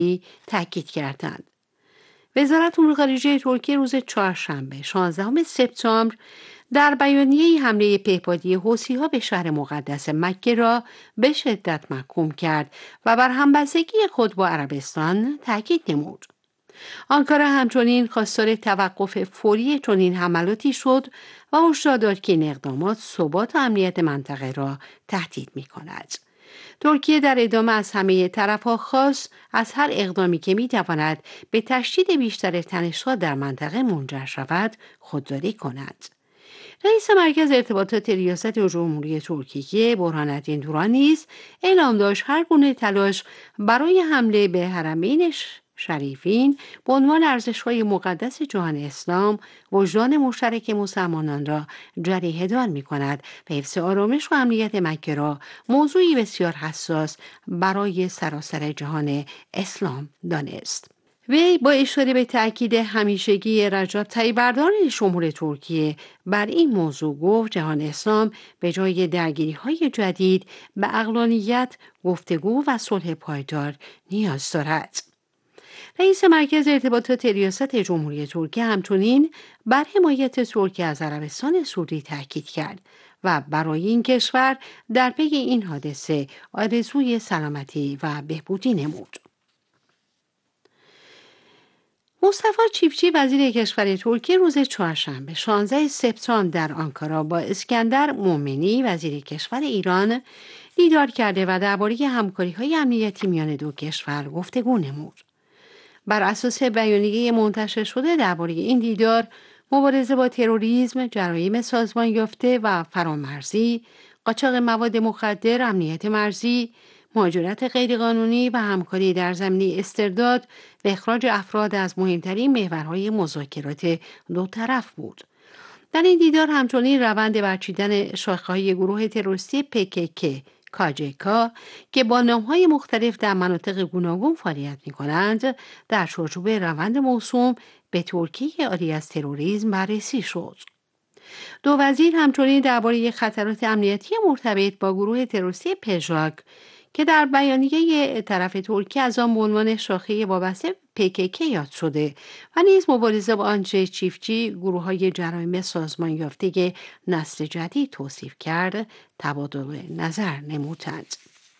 تاکید کردند. وزارت امور خارجه ترکیه روز چهارشنبه 16 سپتامبر در بیانیه حمله پهپادی حوثی‌ها به شهر مقدس مکه را به شدت محکوم کرد و بر همبستگی خود با عربستان تاکید نمود. آنکارا همچنین خواستار توقف فوری چنین حملاتی شد و هشدار داد که این اقدامات ثبات و امنیت منطقه را تهدید می‌کند. ترکیه در ادامه از همه طرف‌ها خواست از هر اقدامی که می‌تواند به تشدید بیشتر تنش‌ها در منطقه منجر شود خودداری کند. رئیس مرکز ارتباطات ریاست جمهوری ترکیه برهان‌الدین دوران نیز اعلام داشت هر گونه تلاش برای حمله به حرمین شریفین به عنوان ارزش‌های مقدس جهان اسلام وجدان مشترک مسلمانان را جریحه دار می‌کند و حفظ آرامش و امنیت مکه را موضوعی بسیار حساس برای سراسر جهان اسلام دانست. وی با اشاره به تأکید همیشگی رجب طیب اردوغان جمهوری ترکیه بر این موضوع گفت جهان اسلام به جای درگیری‌های جدید به عقلانیت، گفتگو و صلح پایدار نیاز دارد. رئیس مرکز ارتباطات ریاست جمهوری ترکیه همچنین بر حمایت ترکیه از عربستان سعودی تاکید کرد و برای این کشور در پی این حادثه آرزوی سلامتی و بهبودی نمود. مصطفی چیفچی وزیر کشور ترکیه روز چهارشنبه 16 سپتامبر در آنکارا با اسکندر مومنی وزیر کشور ایران دیدار کرده و درباره همکاری‌های امنیتی میان دو کشور گفتگو نمود. بر اساس بیانیه منتشر شده درباره این دیدار، مبارزه با تروریسم، جرایم سازمان یافته و فرامرزی، قاچاق مواد مخدر، امنیت مرزی، مهاجرت غیرقانونی و همکاری در زمینه استرداد و اخراج افراد از مهمترین محورهای مذاکرات دو طرف بود. در این دیدار همچنین روند برچیدن شاخه‌های گروه تروریستی PKK کاجکا که با نام‌های مختلف در مناطق گوناگون فعالیت می‌کنند در چارچوب روند موسوم به ترکیه عاری از تروریسم بررسی شد. دو وزیر همچنین درباره خطرات امنیتی مرتبط با گروه تروریستی پژاک که در بیانیه طرف ترکیه از آن به عنوان شاخه وابسته PKK یاد شده و نیز مبارزه با آنچه چیفچی گروه‌های جرایم سازمان یافته نسل جدید توصیف کرد تبادل نظر نمودند.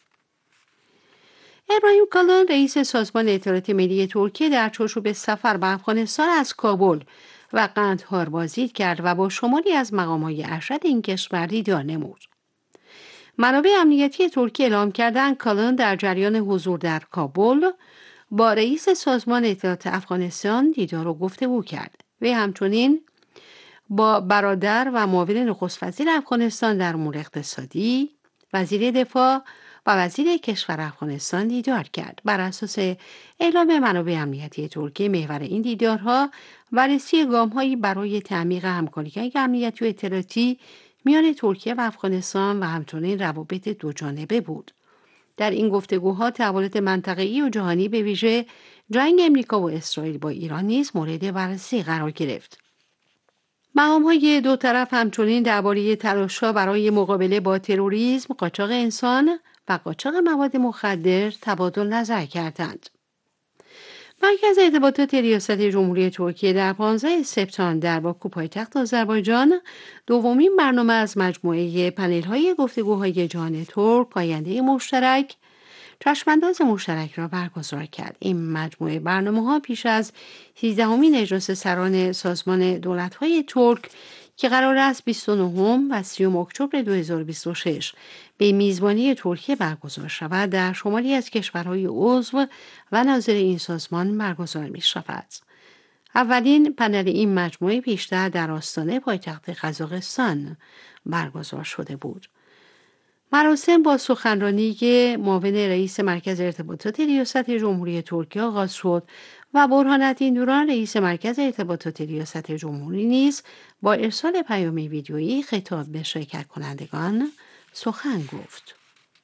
ابراهیم کالان رئیس سازمان اطلاعات ملی ترکیه در چارچوب سفر به افغانستان از کابل و قندهار بازدید کرد و با شماری از مقام‌های ارشد این کشور دیدار نمود. منابع امنیتی ترکیه اعلام کردند کالان در جریان حضور در کابل با رئیس سازمان اطلاعات افغانستان دیدار و گفتگو کرد. وی همچنین با برادر و معاون نخست وزیر افغانستان در امور اقتصادی، وزیر دفاع و وزیر کشور افغانستان دیدار کرد. بر اساس اعلام منابع امنیتی ترکیه محور این دیدارها بررسی گام‌هایی برای تعمیق همکاری امنیتی و اطلاعاتی میان ترکیه و افغانستان و همچنین روابط دو جانبه بود. در این گفتگوها تحولات منطقه‌ای و جهانی به ویژه جنگ امریکا و اسرائیل با ایران نیز مورد بررسی قرار گرفت. مقام‌های دو طرف همچنین درباره تلاش‌ها برای مقابله با تروریسم، قاچاق انسان و قاچاق مواد مخدر تبادل نظر کردند. مرکز ارتباطات ریاست جمهوری ترکیه در 15 سپتامبر در باکو پایتخت آذربایجان دومین برنامه از مجموعه پنل‌های گفتگوهای جهان ترک پاینده مشترک چشمانداز مشترک را برگزار کرد. این مجموعه برنامه‌ها پیش از 13مین اجلاس سران سازمان دولت‌های ترک که قرار است 29 و 30 اکتبر 2026 به میزبانی ترکیه برگزار شود در شماری از کشورهای عضو و ناظر این سازمان برگزار می شود. اولین پنل این مجموعه پیشتر در آستانه پایتخت قزاقستان برگزار شده بود. مراسم با سخنرانی معاون رئیس مرکز ارتباطات ریاست جمهوری ترکیه آغاز شد و برهان‌الدین دوران رئیس مرکز ارتباطات ریاست جمهوری نیز با ارسال پیامی ویدیویی خطاب به شرکت کنندگان سخن گفت.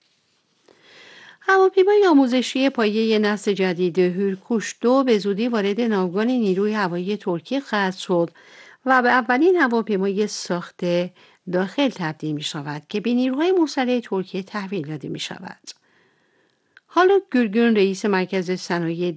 هواپیمای آموزشی پایه نسل جدید هورکوش 2 به زودی وارد ناوگان نیروی هوایی ترکیه خواهد شد و به اولین هواپیمای ساخته داخل تبدیل می شود که به نیروهای مسلح ترکیه تحویل داده می شود. هالوک گürgün رئیس مرکز صنایع